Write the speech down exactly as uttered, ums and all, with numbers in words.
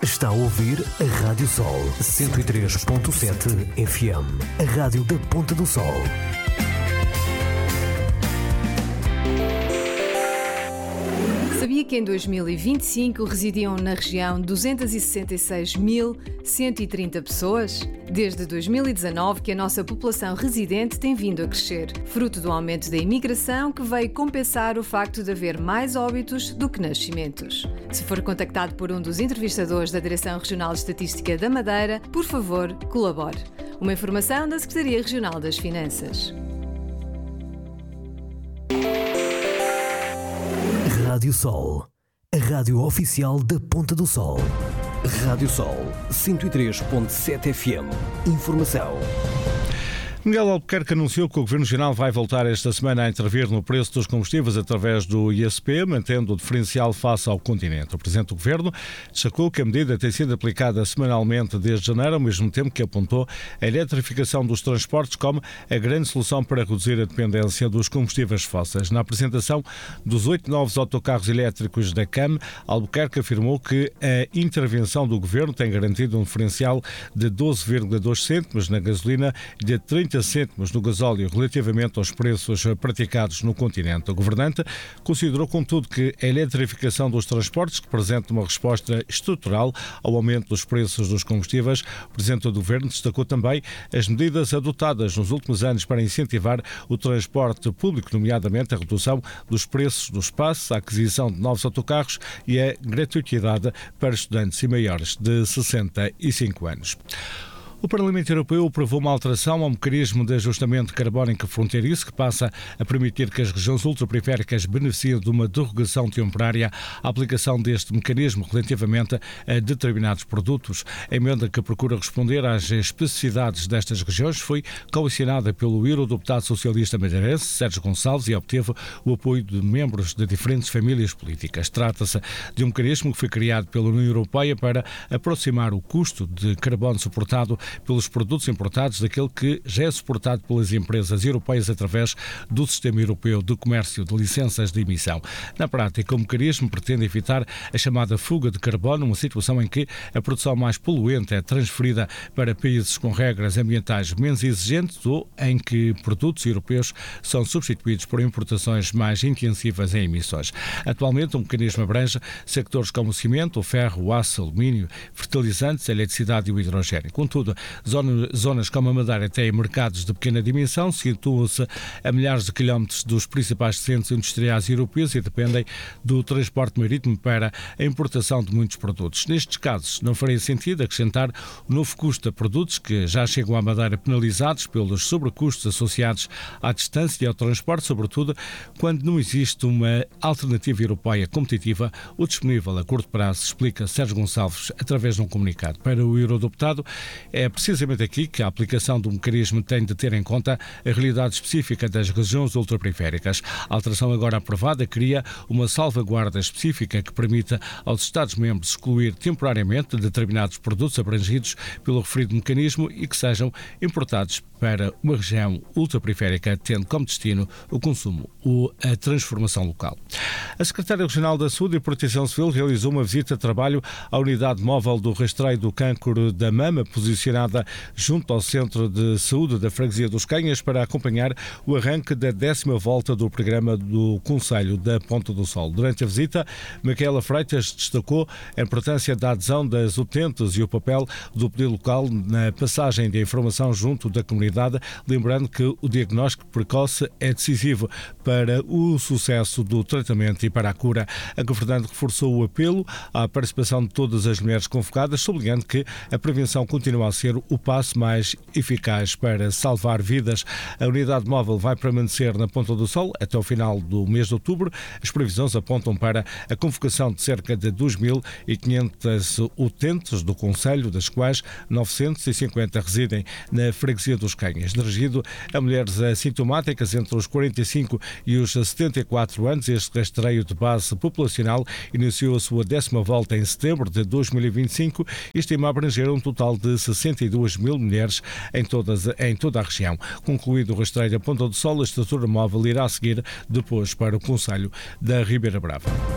Está a ouvir a Rádio Sol cento e três ponto sete F M, a rádio da Ponta do Sol. Sabia que em dois mil e vinte e cinco residiam na região duzentos e sessenta e seis mil cento e trinta pessoas? Desde dois mil e dezanove que a nossa população residente tem vindo a crescer, fruto do aumento da imigração que veio compensar o facto de haver mais óbitos do que nascimentos. Se for contactado por um dos entrevistadores da Direção Regional de Estatística da Madeira, por favor, colabore. Uma informação da Secretaria Regional das Finanças. Rádio Sol, a rádio oficial da Ponta do Sol. Rádio Sol cento e três ponto sete F M. Informação. Miguel Albuquerque anunciou que o Governo Regional vai voltar esta semana a intervir no preço dos combustíveis através do I S P, mantendo o diferencial face ao continente. O Presidente do Governo destacou que a medida tem sido aplicada semanalmente desde janeiro, ao mesmo tempo que apontou a eletrificação dos transportes como a grande solução para reduzir a dependência dos combustíveis fósseis. Na apresentação dos oito novos autocarros elétricos da C A M, Albuquerque afirmou que a intervenção do Governo tem garantido um diferencial de doze vírgula dois cêntimos na gasolina e de trinta cêntimos no gasóleo relativamente aos preços praticados no continente. O governante considerou, contudo, que a eletrificação dos transportes representa uma resposta estrutural ao aumento dos preços dos combustíveis. O Presidente do Governo destacou também as medidas adotadas nos últimos anos para incentivar o transporte público, nomeadamente a redução dos preços dos passes, a aquisição de novos autocarros e a gratuidade para estudantes e maiores de sessenta e cinco anos. O Parlamento Europeu aprovou uma alteração ao mecanismo de ajustamento carbónico fronteiriço que passa a permitir que as regiões ultraperiféricas beneficiem de uma derrogação temporária à aplicação deste mecanismo relativamente a determinados produtos. A emenda que procura responder às especificidades destas regiões foi comissionada pelo eurodeputado socialista madeirense Sérgio Gonçalves e obteve o apoio de membros de diferentes famílias políticas. Trata-se de um mecanismo que foi criado pela União Europeia para aproximar o custo de carbono suportado pelos produtos importados daquele que já é suportado pelas empresas europeias através do Sistema Europeu de Comércio de Licenças de Emissão. Na prática, o mecanismo pretende evitar a chamada fuga de carbono, uma situação em que a produção mais poluente é transferida para países com regras ambientais menos exigentes ou em que produtos europeus são substituídos por importações mais intensivas em emissões. Atualmente, o mecanismo abrange sectores como o cimento, o ferro, o aço, o alumínio, fertilizantes, a eletricidade e o hidrogênio. Contudo, zonas como a Madeira têm mercados de pequena dimensão, situam-se a milhares de quilómetros dos principais centros industriais europeus e dependem do transporte marítimo para a importação de muitos produtos. Nestes casos, não faria sentido acrescentar o novo custo a produtos que já chegam à Madeira penalizados pelos sobrecustos associados à distância e ao transporte, sobretudo quando não existe uma alternativa europeia competitiva ou disponível a curto prazo, explica Sérgio Gonçalves através de um comunicado. Para o eurodeputado, é precisamente aqui que a aplicação do mecanismo tem de ter em conta a realidade específica das regiões ultraperiféricas. A alteração agora aprovada cria uma salvaguarda específica que permita aos Estados-membros excluir temporariamente determinados produtos abrangidos pelo referido mecanismo e que sejam importados para uma região ultraperiférica, tendo como destino o consumo ou a transformação local. A Secretária Regional da Saúde e Proteção Civil realizou uma visita de trabalho à unidade móvel do rastreio do cancro da mama, posicionada junto ao Centro de Saúde da Freguesia dos Canhas, para acompanhar o arranque da décima volta do programa do Conselho da Ponta do Sol. Durante a visita, Micaela Freitas destacou a importância da adesão das utentes e o papel do poder local na passagem de informação junto da comunidade, lembrando que o diagnóstico precoce é decisivo para o sucesso do tratamento e para a cura. A governante reforçou o apelo à participação de todas as mulheres convocadas, sublinhando que a prevenção continua a ser o passo mais eficaz para salvar vidas. A unidade móvel vai permanecer na Ponta do Sol até o final do mês de outubro. As previsões apontam para a convocação de cerca de dois mil e quinhentos utentes do Conselho, das quais novecentos e cinquenta residem na Freguesia dos Canhas, dirigido a mulheres assintomáticas entre os quarenta e cinco e os setenta e quatro anos. Este rastreio de base populacional iniciou a sua décima volta em setembro de dois mil e vinte e cinco e estima abranger um total de sessenta e duas mil mulheres em, todas, em toda a região. Concluído o rastreio da Ponta do Sol, a estrutura móvel irá seguir depois para o Conselho da Ribeira Brava.